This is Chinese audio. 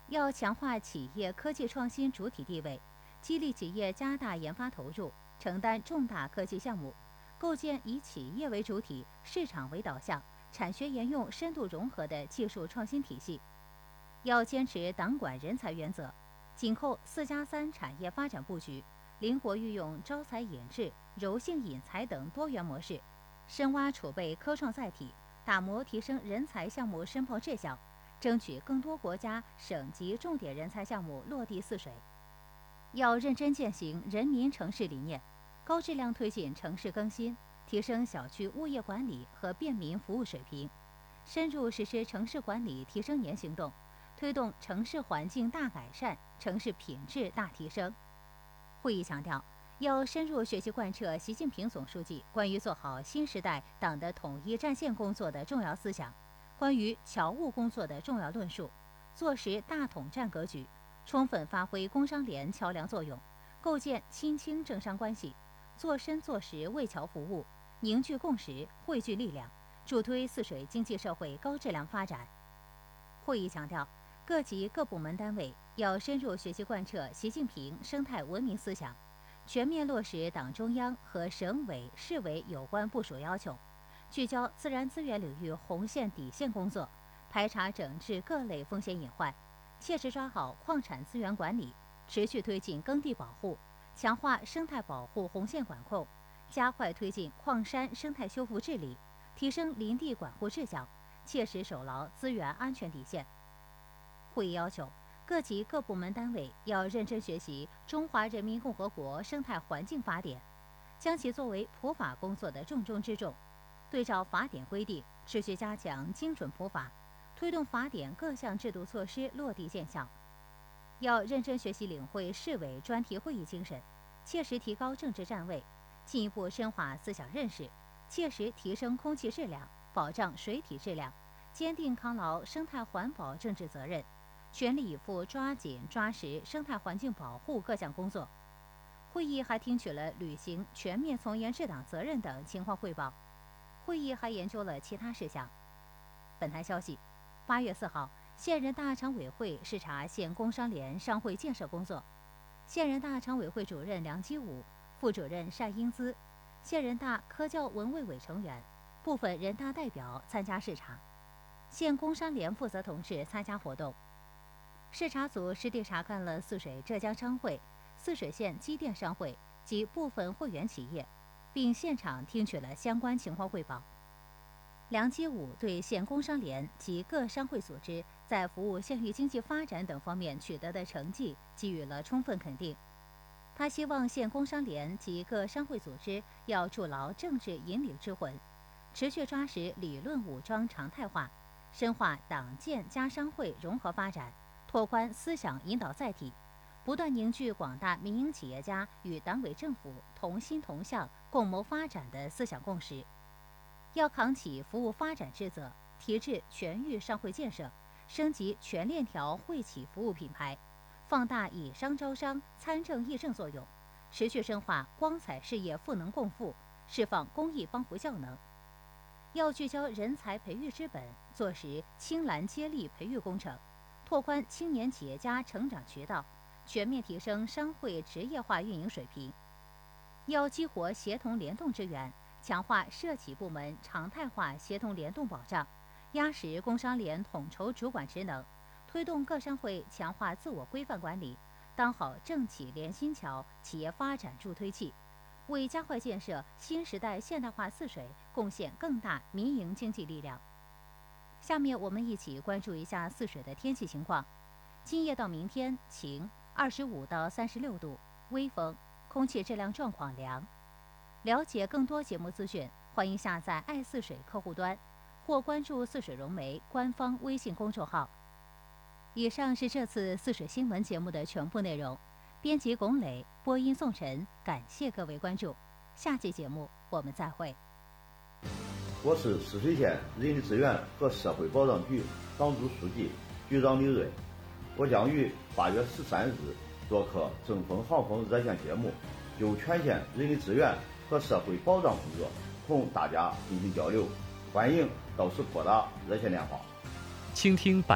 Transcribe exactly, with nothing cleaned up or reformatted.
要强化企业科技创新主体地位，激励企业加大研发投入，承担重大科技项目，构建以企业为主体、市场为导向、产学研用深度融合的技术创新体系。要坚持党管人才原则，紧扣四加三产业发展布局，灵活运用招才引智、柔性引才等多元模式，深挖储备科创载体，打磨提升人才项目申报质效，争取更多国家省级重点人才项目落地泗水。要认真践行人民城市理念，高质量推进城市更新，提升小区物业管理和便民服务水平，深入实施城市管理提升年行动，推动城市环境大改善、城市品质大提升。会议强调，要深入学习贯彻习近平总书记关于做好新时代党的统一战线工作的重要思想，关于侨务工作的重要论述，坐实大统战格局，充分发挥工商联桥梁作用，构建亲清政商关系，做深做实为侨服务，凝聚共识，汇聚力量，助推泗水经济社会高质量发展。会议强调，各级各部门单位要深入学习贯彻习近平生态文明思想，全面落实党中央和省委、市委有关部署要求，聚焦自然资源领域红线底线工作，排查整治各类风险隐患，切实抓好矿产资源管理，持续推进耕地保护，强化生态保护红线管控，加快推进矿山生态修复治理，提升林地管护质效，切实守牢资源安全底线。会议要求，各级各部门单位要认真学习《中华人民共和国生态环境法典》，将其作为普法工作的重中之重，对照法典规定，持续加强精准普法，推动法典各项制度措施落地见效。要认真学习领会市委专题会议精神，切实提高政治站位，进一步深化思想认识，切实提升空气质量，保障水体质量，坚定抗牢生态环保政治责任，全力以赴抓紧抓实生态环境保护各项工作。会议还听取了履行全面从严治党责任等情况汇报。会议还研究了其他事项。本台消息，八月四号，县人大常委会视察县工商联商会建设工作，县人大常委会主任梁基武、副主任单英姿、县人大科教文卫委成员、部分人大代表参加视察，县工商联负责同志参加活动。视察组实地查看了泗水浙江商会、泗水县机电商会及部分会员企业，并现场听取了相关情况汇报。梁基武对县工商联及各商会组织在服务县域经济发展等方面取得的成绩给予了充分肯定。他希望县工商联及各商会组织要筑牢政治引领之魂，持续抓实理论武装常态化，深化党建加商会融合发展，拓宽思想引导载体，不断凝聚广大民营企业家与党委政府同心同向、共谋发展的思想共识。要扛起服务发展职责，提质全域商会建设，升级全链条会企服务品牌，放大以商招商、参政议政作用，持续深化光彩事业赋能共富，释放公益帮扶效能。要聚焦人才培育之本，做实青蓝接力培育工程，拓宽青年企业家成长渠道，全面提升商会职业化运营水平。要激活协同联动支援，强化社企部门常态化协同联动保障，压实工商联统筹主管职能，推动各商会强化自我规范管理，当好政企联心桥、企业发展助推器，为加快建设新时代现代化泗水贡献更大民营经济力量。下面我们一起关注一下泗水的天气情况。今夜到明天晴，二十五到三十六度，微风，空气质量状况良。了解更多节目资讯，欢迎下载爱泗水客户端或关注泗水融媒官方微信公众号。以上是这次泗水新闻节目的全部内容，编辑龚磊，播音宋晨，感谢各位关注。下期节目我们再会。 我是泗水县人力资源和社会保障局党组书记局长李瑞，我将于八月十三日做客正风航风热线节目，就全县人力资源和社会保障工作同大家进行交流，欢迎到时拨打热线电话。 倾听